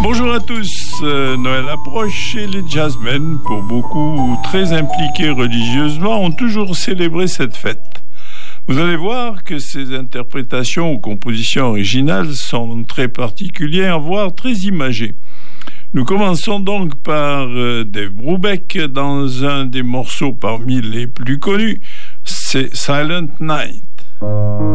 Bonjour à tous, Noël approche et les jazzmen, pour beaucoup très impliqués religieusement, ont toujours célébré cette fête. Vous allez voir que ces interprétations ou compositions originales sont très particulières, voire très imagées. Nous commençons donc par Dave Brubeck dans un des morceaux parmi les plus connus, c'est Silent Night.